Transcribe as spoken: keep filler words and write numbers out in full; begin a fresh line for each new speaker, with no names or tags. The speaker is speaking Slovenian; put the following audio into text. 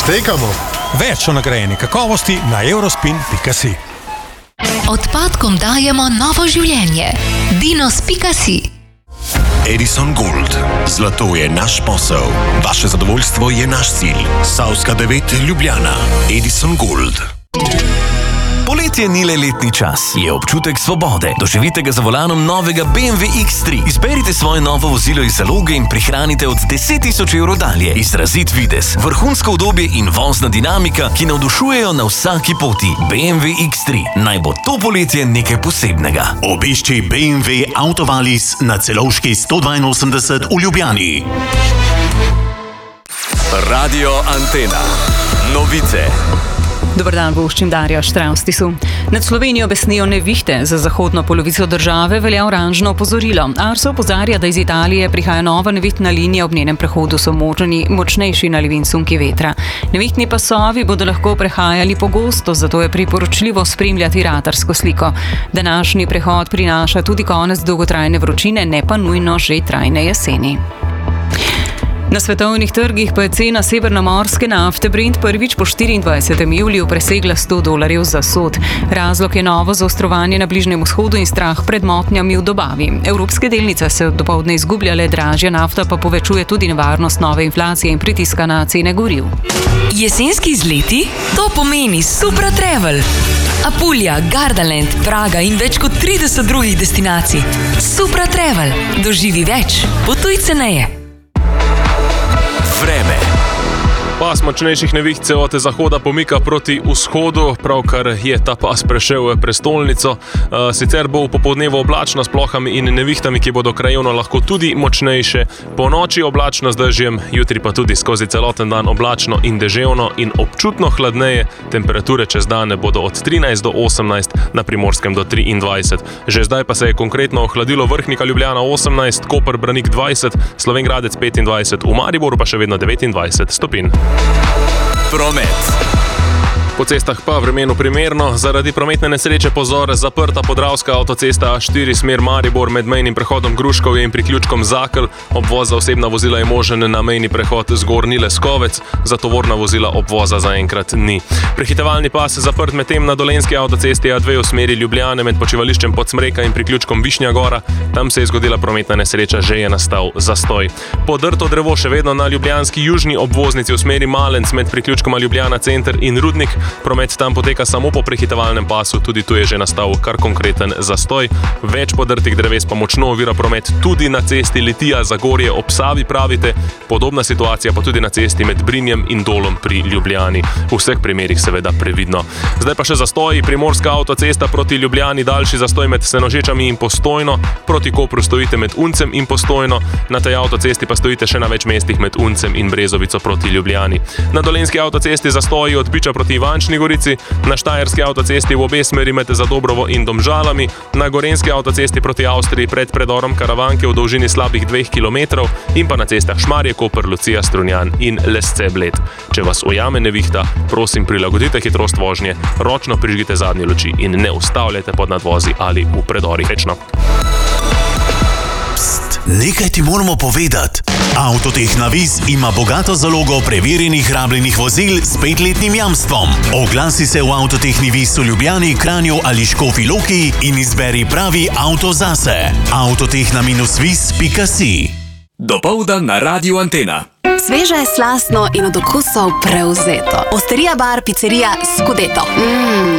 Štekamo.
Več o nagrajeni kakovosti na eurospin pika si.
Odpadkom dajemo novo življenje. dinos pika si.
Edison Gold. Zlato je naš posel. Vaše zadovoljstvo je naš cilj. Savska devet, Ljubljana. Edison Gold.
Poletje ni le letni čas, je občutek svobode. Doživite ga za volanom novega B M W X tri. Izberite svoje novo vozilo iz zaloge in prihranite od deset tisoč evrov dalje. Izrazit videz, vrhunsko udobje in vozna dinamika, ki navdušujejo na vsaki poti. B M W X tri. Naj bo to poletje nekaj posebnega.
Obišči B M W Autovalis na Celovški sto dvainosemdeset v Ljubljani.
Radio Antena. Novice.
Dobar dan, voščim Darja Štravstisu. Nad Slovenijo besnijo nevihte. Za zahodno polovico države velja oranžno opozorilo. Arso opozarja, da iz Italije prihaja nova nevihtna linija, ob njenem prehodu so možni močnejši nalivi in sunki vetra. Nevihtni pasovi bodo lahko prehajali pogosto, zato je priporočljivo spremljati radarsko sliko. Današnji prehod prinaša tudi konec dolgotrajne vročine, ne pa nujno že trajne jeseni. Na svetovnih trgih pa je cena severnomorske nafte Brent prvič po štiriindvajsetem juliju presegla sto dolarjev za sod. Razlog je novo zaostrovanje na Bližnjem vzhodu in strah pred motnjami v dobavi. Evropske delnice se od dopoldne izgubljale, dražja nafta pa povečuje tudi nevarnost nove inflacije in pritiska na cene goriv.
Jesenski izleti? To pomeni Supra Travel. Apulja, Gardaland, Praga in več kot trideset drugih destinacij. Supra Travel. Doživi več. Potuj ceneje.
Vreme.
Pas močnejših neviht se od zahoda pomika proti vzhodu, pravkar je ta pas prešel prestolnico. Sicer bo v popoldnevu oblačno s plohami in nevihtami, ki bodo krajevno lahko tudi močnejše. Po noči oblačno z dežjem, jutri pa tudi skozi celoten dan oblačno in deževno in občutno hladneje. Temperature čez dane bodo od trinajst do osemnajst, na Primorskem do triindvajset. Že zdaj pa se je konkretno ohladilo Vrhnika Ljubljana osemnajst, Koper Branik dvajset, Slovenj Gradec petindvajset, v Mariboru pa še vedno devetindvajset stopinj.
Promet.
Po cestah pa vremenu primerno, zaradi prometne nesreče pozor, zaprta Podravska avtocesta A štiri smer Maribor med mejnim prehodom Gruškovje in priključkom Zakelj. Obvoz za osebna vozila je možen na mejni prehod Zgornji Leskovec, za tovorna vozila obvoza zaenkrat ni. Prehitevalni pas zaprt medtem na Dolenjski avtocesti A dve v smeri Ljubljane med počivališčem Podsmreka in priključkom Višnja Gora. Tam se je zgodila prometna nesreča, že je nastal zastoj. Podrto drevo še vedno na ljubljanski južni obvoznici v smeri Malenc med priključkoma Ljubljana Center in Rudnik. Promet tam poteka samo po prehitevalnem pasu, tudi tu je že nastal kar konkreten zastoj. Več podrtih dreves pa močno ovira promet tudi na cesti Litija-Zagorje ob Savi, pravite. Podobna situacija pa tudi na cesti med Brinjem in Dolom pri Ljubljani. V vseh primerih seveda previdno. Zdaj pa še zastoji. Primorska avtocesta proti Ljubljani, daljši zastoj med Senožečami in Postojno. Proti Kopru stojite med Uncem in Postojno. Na tej avtocesti pa stojite še na več mestih med Uncem in Brezovico proti Ljubljani. Na Dolenjski avtocesti zastoji od Biča proti Ivančni Gorici, na Štajerski avtocesti v obe smeri med Zadobrovo in Domžalami, na Gorenjski avtocesti proti Avstriji pred predorom Karavanke v dolžini slabih dveh kilometrov in pa na cestah Šmarje, Koper, Lucija, Strunjan in Lesce, Bled. Če vas ujame nevihta, prosim prilagodite hitrost vožnje, ročno prižgite zadnje luči in ne ustavljajte pod nadvozi ali v predorih. Večno.
Nekaj ti moramo povedati. Avtoteh Navis ima bogato zalogo preverjenih rabljenih vozil s petletnim jamstvom. Oglasi se v Avtoteh Navis v Ljubljani, Kranju ali Škofji Loki in izberi pravi avto zase. Avtoteh na vis pika si.
Dopoldan na Radio Antena.
Sveže, slastno in od okusov prevzeto. Osterija bar, pizzerija Scudetto. Mmm,